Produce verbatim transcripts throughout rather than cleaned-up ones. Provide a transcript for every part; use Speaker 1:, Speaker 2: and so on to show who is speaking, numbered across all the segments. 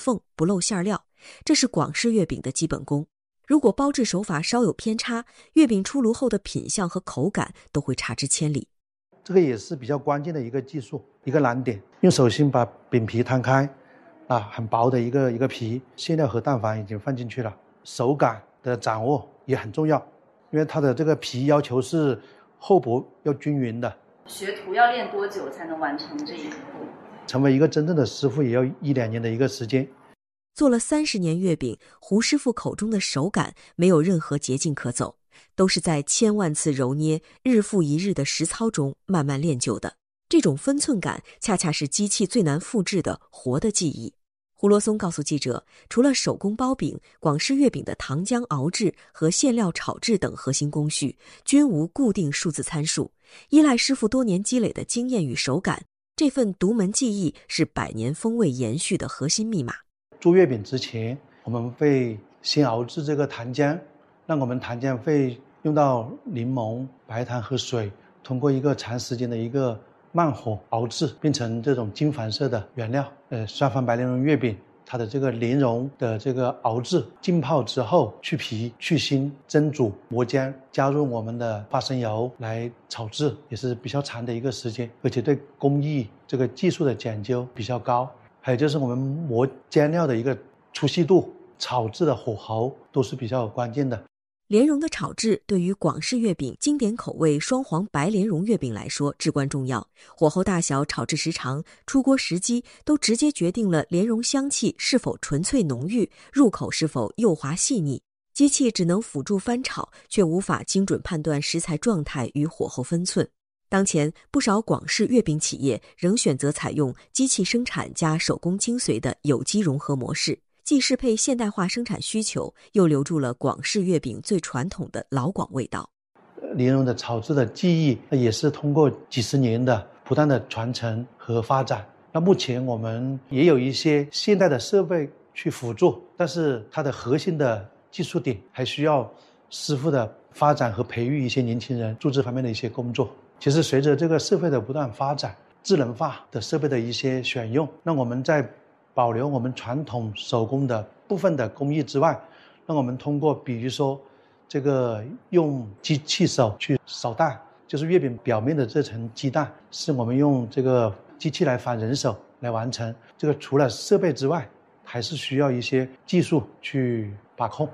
Speaker 1: 缝，不露馅料，这是广式月饼的基本功。如果包制手法稍有偏差，月饼出炉后的品相和口感都会差之千里。
Speaker 2: 这个也是比较关键的一个技术，一个难点。用手心把饼皮摊开，啊，很薄的一个一个皮，馅料和蛋黄已经放进去了。手感的掌握也很重要，因为它的这个皮要求是厚薄要均匀的。
Speaker 3: 学徒要练多久才能完成这一步？
Speaker 2: 成为一个真正的师傅也要一两年的一个时间。
Speaker 1: 做了三十年月饼，胡师傅口中的手感没有任何捷径可走，都是在千万次揉捏、日复一日的实操中慢慢练就的。这种分寸感恰恰是机器最难复制的活的技艺。胡罗松告诉记者，除了手工包饼，广式月饼的糖浆熬制和馅料炒制等核心工序均无固定数字参数，依赖师傅多年积累的经验与手感，这份独门技艺是百年风味延续的核心密码。
Speaker 2: 做月饼之前，我们会先熬制这个糖浆，那我们糖浆会用到柠檬、白糖和水，通过一个长时间的一个慢火熬制，变成这种金黄色的原料。呃，双黄白莲蓉月饼，它的这个莲蓉的这个熬制、浸泡之后，去皮、去芯、蒸煮、磨浆，加入我们的花生油来炒制，也是比较长的一个时间，而且对工艺这个技术的讲究比较高。还有就是我们磨浆料的一个粗细度、炒制的火候都是比较关键的。
Speaker 1: 莲蓉的炒制对于广式月饼经典口味双黄白莲蓉月饼来说至关重要，火候大小、炒制时长、出锅时机都直接决定了莲蓉香气是否纯粹浓郁，入口是否幼滑细腻。机器只能辅助翻炒，却无法精准判断食材状态与火候分寸。当前不少广式月饼企业仍选择采用机器生产加手工精髓的有机融合模式，既适配现代化生产需求，又留住了广式月饼最传统的老广味道。
Speaker 2: 莲蓉的炒制的技艺也是通过几十年的不断的传承和发展。那目前我们也有一些现代的设备去辅助，但是它的核心的技术点还需要师傅的发展和培育一些年轻人做这方面的一些工作。其实随着这个社会的不断发展，智能化的设备的一些选用，那我们在保留我们传统手工的部分的工艺之外，那我们通过比如说这个用机器手去扫蛋，就是月饼表面的这层鸡蛋是我们用这个机器来仿人手来完成。这个除了设备之外，还是需要一些技术去把控。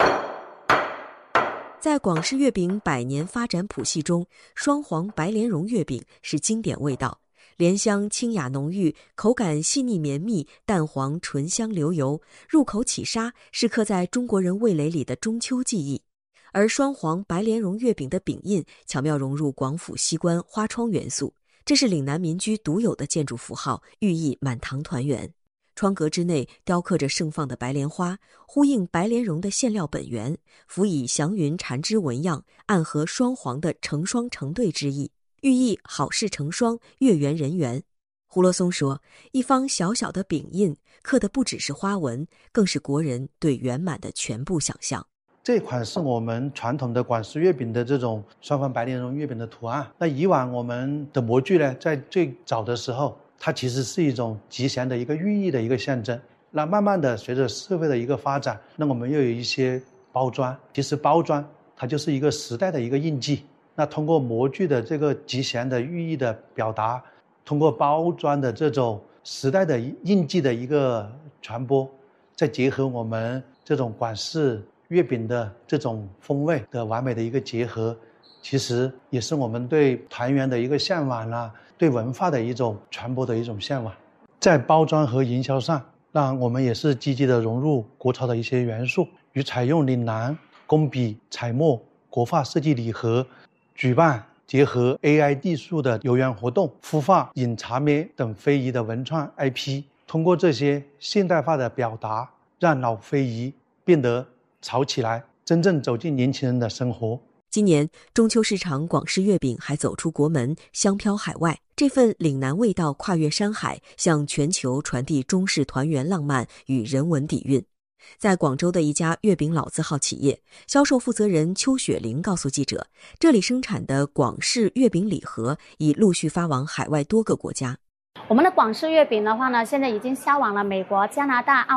Speaker 1: 在广式月饼百年发展谱系中，双黄白莲蓉月饼是经典味道，莲香清雅浓郁，口感细腻绵密，蛋黄醇香流油，入口起沙，是刻在中国人味蕾里的中秋记忆。而双黄白莲蓉月饼的饼印巧妙融入广府西关花窗元素，这是岭南民居独有的建筑符号，寓意满堂团圆。窗格之内雕刻着盛放的白莲花，呼应白莲蓉的馅料本源，辅以祥云缠枝纹样，暗合双黄的成双成对之意，寓意好事成双，月圆人圆。胡罗松说，一方小小的饼印刻的不只是花纹，更是国人对圆满的全部想象。
Speaker 2: 这款是我们传统的广式月饼的这种双黄白莲蓉月饼的图案。那以往我们的模具呢，在最早的时候它其实是一种吉祥的一个寓意的一个象征。那慢慢的随着社会的一个发展，那我们又有一些包装，其实包装它就是一个时代的一个印记。那通过模具的这个吉祥的寓意的表达，通过包装的这种时代的印记的一个传播，再结合我们这种广式月饼的这种风味的完美的一个结合，其实也是我们对团圆的一个向往啦，对文化的一种传播的一种向往。在包装和营销上，那我们也是积极的融入国潮的一些元素，与采用岭南工笔彩墨国画设计礼盒，举办结合 A I 技术的游园活动、孵化饮茶咩等非遗的文创 I P， 通过这些现代化的表达，让老非遗变得潮起来，真正走进年轻人的生活。
Speaker 1: 今年中秋市场广式月饼还走出国门，香飘海外，这份岭南味道跨越山海，向全球传递中式团圆浪漫与人文底蕴。在广州的一家月饼老字号企业，销售负责人邱雪玲告诉记者，这里生产的广式月饼礼盒已陆续发往海外多个国家。
Speaker 4: 我们的广式月饼的话呢，现在已经销往了美国、加拿大、澳